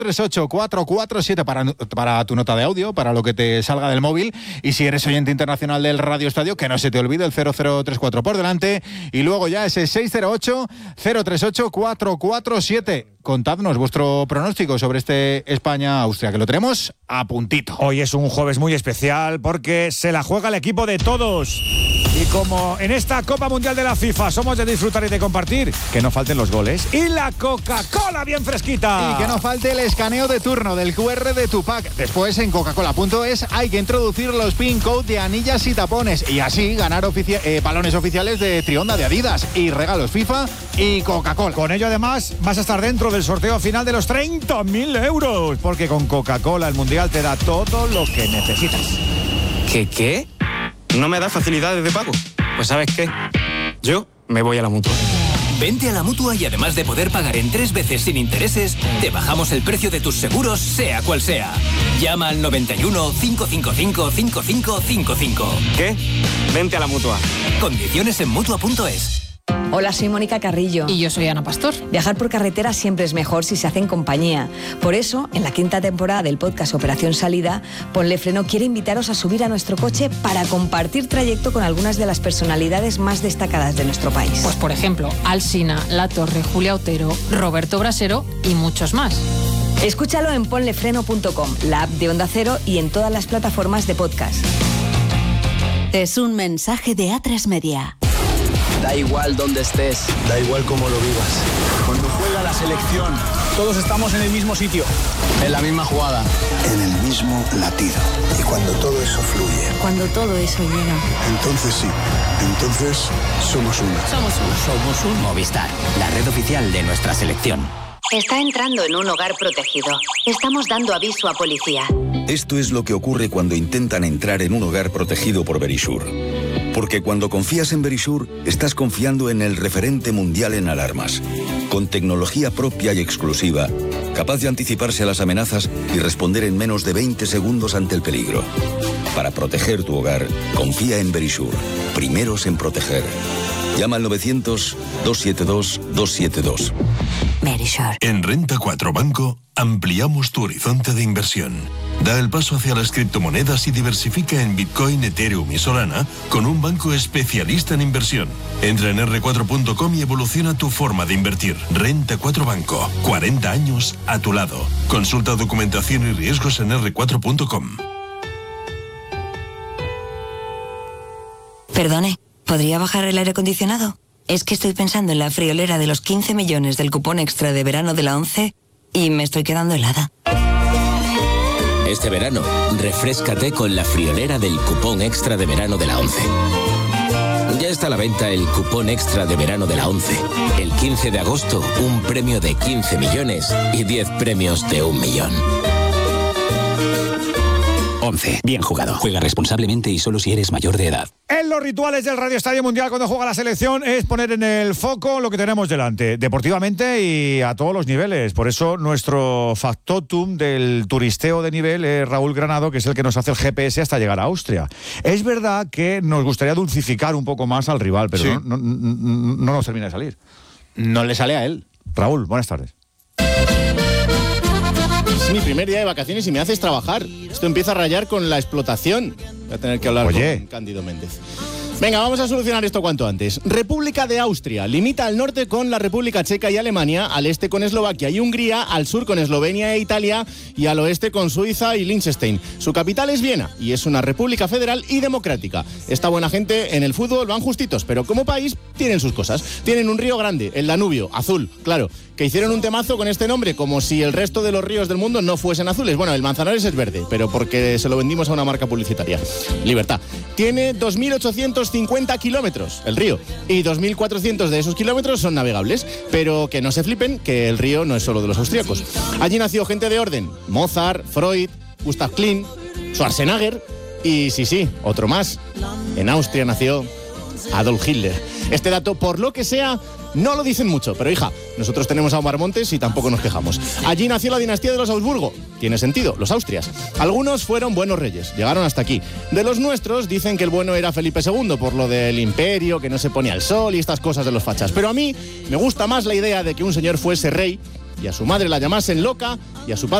38447 para tu nota de audio, para lo que te salga del móvil. Y si eres oyente internacional del Radio Estadio, que no se te olvide el 0034 por delante. Y luego ya ese 608-038-447. Contadnos vuestro pronóstico sobre este España-Austria, que lo tenemos a puntito. Hoy es un jueves muy especial porque se la juega el equipo de todos. Y como en esta Copa Mundial de la FIFA somos de disfrutar y de compartir, que no falten los goles y la Coca-Cola bien fresquita. Y que no falte el escaneo de turno del QR de tu pack. Después en coca-cola.es hay que introducir los pin code de anillas y tapones y así ganar balones oficiales de Trionda de Adidas y regalos FIFA y Coca-Cola. Con ello además vas a estar dentro del sorteo final de los 30.000 euros, porque con Coca-Cola el Mundial te da todo lo que necesitas. ¿Qué? ¿No me da facilidades de pago? Pues ¿sabes qué? Yo me voy a la Mutua. Vente a la Mutua y además de poder pagar en 3 veces sin intereses, te bajamos el precio de tus seguros, sea cual sea. Llama al 91 555 5555. ¿Qué? Vente a la Mutua. Condiciones en Mutua.es. Hola, soy Mónica Carrillo. Y yo soy Ana Pastor. Viajar por carretera siempre es mejor si se hace en compañía. Por eso, en la 5ª temporada del podcast Operación Salida, Ponle Freno quiere invitaros a subir a nuestro coche para compartir trayecto con algunas de las personalidades más destacadas de nuestro país. Pues por ejemplo, Alsina, La Torre, Julia Otero, Roberto Brasero y muchos más. Escúchalo en ponlefreno.com, la app de Onda Cero y en todas las plataformas de podcast. Es un mensaje de A3 Media. Da igual dónde estés, da igual cómo lo vivas. Cuando juega la selección, todos estamos en el mismo sitio, en la misma jugada, en el mismo latido. Y cuando todo eso fluye, cuando todo eso llega, entonces sí, entonces somos una. Somos un Movistar, la red oficial de nuestra selección. Está entrando en un hogar protegido. Estamos dando aviso a policía. Esto es lo que ocurre cuando intentan entrar en un hogar protegido por Verisure. Porque cuando confías en Verisure, estás confiando en el referente mundial en alarmas. Con tecnología propia y exclusiva, capaz de anticiparse a las amenazas y responder en menos de 20 segundos ante el peligro. Para proteger tu hogar, confía en Verisure. Primeros en proteger. Llama al 900-272-272. Verisure. En Renta 4 Banco ampliamos tu horizonte de inversión. Da el paso hacia las criptomonedas y diversifica en Bitcoin, Ethereum y Solana con un banco especialista en inversión. Entra en r4.com y evoluciona tu forma de invertir. Renta 4 Banco. 40 años a tu lado. Consulta documentación y riesgos en r4.com. Perdone, ¿podría bajar el aire acondicionado? Es que estoy pensando en la friolera de los 15 millones del cupón extra de verano de la 11 y me estoy quedando helada. Este verano, refréscate con la friolera del cupón extra de verano de la 11. Ya está a la venta el cupón extra de verano de la 11. El 15 de agosto, un premio de 15 millones y 10 premios de 1 millón. 11. Bien jugado. Juega responsablemente y solo si eres mayor de edad. En los rituales del Radio Estadio Mundial cuando juega la selección es poner en el foco lo que tenemos delante, deportivamente y a todos los niveles. Por eso nuestro factotum del turisteo de nivel es Raúl Granado, que es el que nos hace el GPS hasta llegar a Austria. Es verdad que nos gustaría dulcificar un poco más al rival, pero sí, no nos termina de salir. No le sale a él. Raúl, buenas tardes. Es mi primer día de vacaciones y me haces trabajar. Esto empieza a rayar con la explotación. Voy a tener que hablar con Cándido Méndez. Venga, vamos a solucionar esto cuanto antes. República de Austria. Limita al norte con la República Checa y Alemania, al este con Eslovaquia y Hungría, al sur con Eslovenia e Italia y al oeste con Suiza y Liechtenstein. Su capital es Viena y es una república federal y democrática. Esta buena gente en el fútbol van justitos, pero como país tienen sus cosas. Tienen un río grande, el Danubio, azul, claro, que hicieron un temazo con este nombre, como si el resto de los ríos del mundo no fuesen azules. Bueno, el Manzanares es verde, pero porque se lo vendimos a una marca publicitaria. Libertad. Tiene 2.850 kilómetros el río y 2.400 de esos kilómetros son navegables, pero que no se flipen que el río no es solo de los austríacos. Allí nació gente de orden: Mozart, Freud, Gustav Klimt, Schwarzenegger y sí, otro más. En Austria nació Adolf Hitler. Este dato, por lo que sea, no lo dicen mucho, pero hija, nosotros tenemos a Omar Montes y tampoco nos quejamos. Allí nació la dinastía de los Augsburgo. Tiene sentido, los Austrias. Algunos fueron buenos reyes, llegaron hasta aquí. De los nuestros dicen que el bueno era Felipe II, por lo del imperio, que no se ponía al sol y estas cosas de los fachas. Pero a mí me gusta más la idea de que un señor fuese rey y a su madre la llamasen loca y a su padre.